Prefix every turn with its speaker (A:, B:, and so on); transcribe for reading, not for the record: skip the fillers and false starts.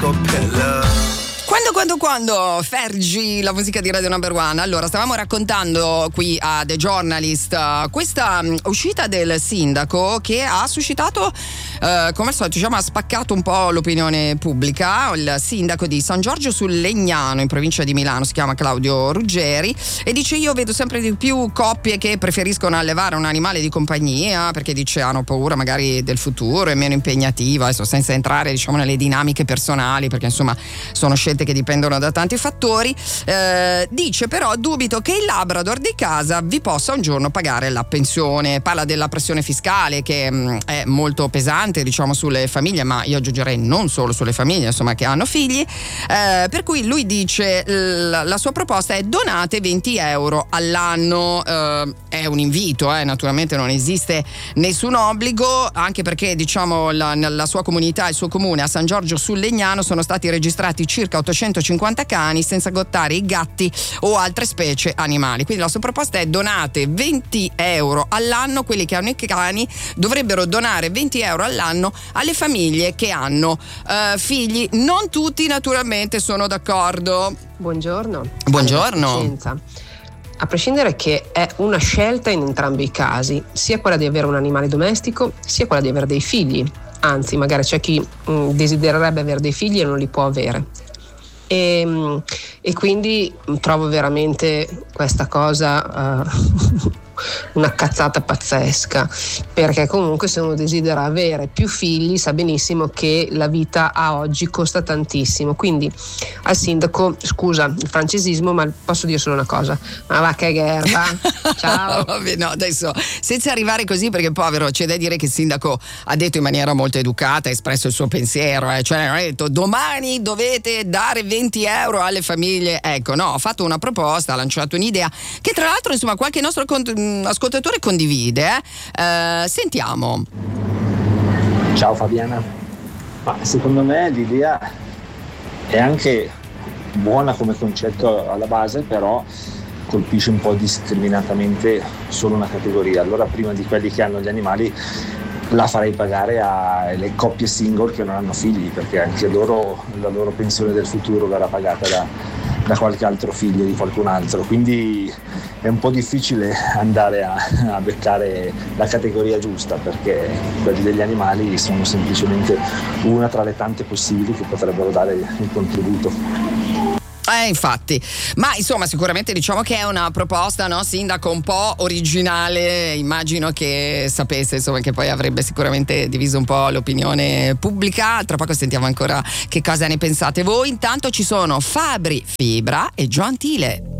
A: cappella.
B: Quando Fergie, la musica di Radio Number One. Allora, stavamo raccontando qui a The Journalist questa uscita del sindaco che ha suscitato, come al solito, diciamo, ha spaccato un po' l'opinione pubblica. Il sindaco di San Giorgio sul Legnano, in provincia di Milano, si chiama Claudio Ruggeri, e dice: io vedo sempre di più coppie che preferiscono allevare un animale di compagnia perché, dice, hanno paura magari del futuro, è meno impegnativa, adesso senza entrare, diciamo, nelle dinamiche personali, perché insomma sono scelte che dipendono da tanti fattori. Dice però: dubito che il Labrador di casa vi possa un giorno pagare la pensione. Parla della pressione fiscale che è molto pesante, diciamo, sulle famiglie, ma io aggiungerei non solo sulle famiglie, insomma, che hanno figli, per cui lui dice la sua proposta è: donate 20 euro all'anno. È un invito, naturalmente non esiste nessun obbligo, anche perché, diciamo, la sua comunità, il suo comune a San Giorgio sul Legnano sono stati registrati circa 850 cani, senza contare i gatti o altre specie animali. Quindi la sua proposta è: donate 20 euro all'anno. Quelli che hanno i cani dovrebbero donare 20 euro all'anno alle famiglie che hanno figli. Non tutti naturalmente sono d'accordo.
C: Buongiorno. A prescindere che è una scelta in entrambi i casi, sia quella di avere un animale domestico, sia quella di avere dei figli. Anzi, magari c'è chi desidererebbe avere dei figli e non li può avere. E quindi trovo veramente questa cosa una cazzata pazzesca, perché comunque se uno desidera avere più figli sa benissimo che la vita a oggi costa tantissimo. Quindi al sindaco, scusa il francesismo, ma posso dire solo una cosa: ma va che guerra. Ciao.
B: Vabbè, no, adesso senza arrivare così, perché povero, c'è da dire che il sindaco ha detto in maniera molto educata, ha espresso il suo pensiero, cioè non ha detto domani dovete dare 20 euro alle famiglie. Ecco, no, ha fatto una proposta, ha lanciato un'idea che tra l'altro, insomma, qualche nostro ascoltatore condivide. Sentiamo.
D: Ciao Fabiana, ma secondo me l'idea è anche buona come concetto alla base, però colpisce un po' discriminatamente solo una categoria. Allora, prima di quelli che hanno gli animali, la farei pagare alle coppie single che non hanno figli, perché anche loro, la loro pensione del futuro verrà pagata da qualche altro figlio di qualcun altro. Quindi è un po' difficile andare a beccare la categoria giusta, perché quelli degli animali sono semplicemente una tra le tante possibili che potrebbero dare il contributo.
B: Infatti, ma insomma sicuramente diciamo che è una proposta, no, sindaco, un po' originale. Immagino che sapesse, insomma, che poi avrebbe sicuramente diviso un po' l'opinione pubblica. Tra poco sentiamo ancora che cosa ne pensate voi. Intanto ci sono Fabri Fibra e Gentile.